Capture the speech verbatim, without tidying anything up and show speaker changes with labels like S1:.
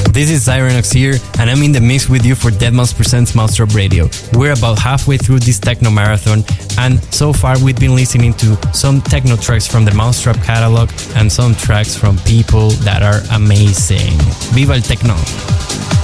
S1: This is Zyronox here, and I'm in the mix with you for deadmau five Presents Mousetrap Radio. We're about halfway through this techno marathon, and so far we've been listening to some techno tracks from the Mousetrap catalog and some tracks from people that are amazing. Viva el techno!